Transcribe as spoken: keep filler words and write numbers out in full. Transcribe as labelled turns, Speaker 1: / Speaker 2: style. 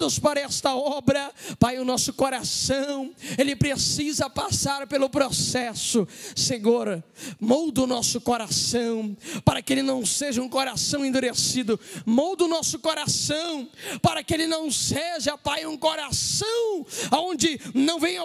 Speaker 1: chamados para esta obra, Pai, o nosso coração, ele precisa passar pelo processo. Senhor, molda o nosso coração, para que ele não seja um coração endurecido. Molda o nosso coração, para que ele não seja, Pai, um coração onde não venha